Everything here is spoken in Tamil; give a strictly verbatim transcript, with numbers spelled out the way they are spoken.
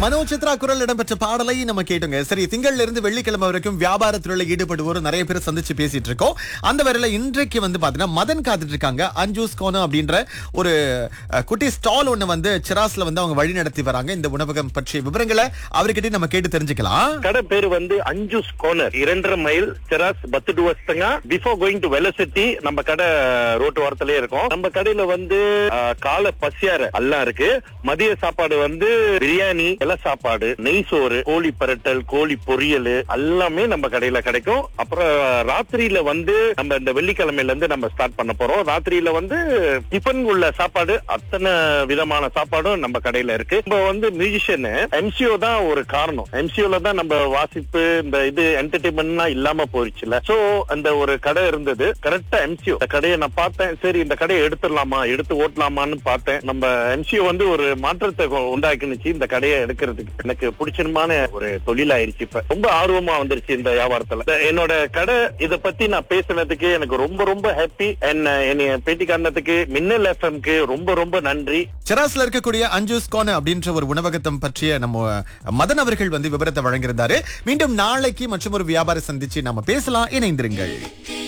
மனோ சித்ரா குரல் இடம்பெற்ற பாடலை நம்ம கேட்டோங்க. சரி, திங்கள்ல இருந்து வெள்ளிக்கிழமை வரைக்கும் வியாபார துறையில ஈடுபடுவோர் நிறைய பேர் சந்திச்சு பேசிட்டு இருக்கோம். அந்த வரையில இன்றைக்கு வந்து பாத்தீங்கன்னா மதன் காத்துட்டு இருக்காங்க. அஞ்சூஸ் கோனோ அப்படின்ற ஒரு அஹ், குட்டி ஸ்டால் ஒண்ணு வந்து சிராஸ்ல வந்து அவங்க வழி நடத்தி வராங்க. இந்த உணவகம் பற்றிய விவரங்களை அவர்கிட்ட நம்ம கேட்டு தெரிஞ்சுக்கலாம். கடை பேரு வந்து அஞ்சூஸ் கோனர், இரண்டரை மைல் சிராஸ் பத்து டுவஸ்தங்க பிஃபோர் கோயிங் டு வெலசிட்டி. நம்ம கடை ரோட்டு ஓரத்திலே இருக்கும். நம்ம கடையில வந்து அஹ், காலை பசியார எல்லாம் இருக்கு. மதிய சாப்பாடு வந்து பிரியாணி, இலை சாப்பாடு, நெய் சோறு, கோழி பரட்டல், கோழி பொரியல் எல்லாமே நம்ம கடையில கிடைக்கும். அப்புறம் ராத்திரியில வந்து நம்ம இந்த வெள்ளிக்கிழமையில இருந்து நம்ம ஸ்டார்ட் பண்ண போறோம். ராத்திரியில வந்து டிஃபன் உள்ள சாப்பாடு அத்தனை விதமான சாப்பாடும் நம்ம கடையில இருக்கு. நம்ம வந்து மியூசிஷியன் எம்சிஓ தான் ஒரு காரணம். எம்சிஓல தான் நம்ம வாசிப்பு இந்த இது என்டர்டைன்மெண்ட்னா இல்லாம போயிடுச்சுல. சோ அந்த ஒரு கடை இருந்தது. கரெக்டா எம்சிஓ கடையை நான் பார்த்தேன். சரி, இந்த கடையை எடுத்துடலாமா, எடுத்து ஓட்டலாமான்னு பார்த்தேன். நம்ம எம்சிஓ வந்து ஒரு மாற்றத்தை உண்டாக்குனுச்சு இந்த கடையை எடுக்கிறதுக்கு. எனக்கு பிடிச்சமான ஒரு தொழில் ஆயிருச்சு. இப்ப ரொம்ப ஆர்வமா வந்துருச்சு இந்த வியாபாரத்துல. என்னோட கடை இத பத்தி நான் பேசுனதுக்கு எனக்கு ரொம்ப ரொம்ப ஹாப்பி. என்னைய பேட்டி காரணத்துக்கு மின்னல் எஃப்எம்க்கு ரொம்ப ரொம்ப நன்றி. சிராஸ்ல இருக்கக்கூடிய அஞ்சூஸ் கோனோ அப்படின்ற ஒரு உணவகத்தம் பற்றிய நம்ம மதன் அவர்கள் வந்து விவரத்தை வழங்கியிருந்தாரு. மீண்டும் நாளைக்கு மற்றும் ஒரு வியாபார சந்திச்சு நம்ம பேசலாம். இணைந்திருங்கள்.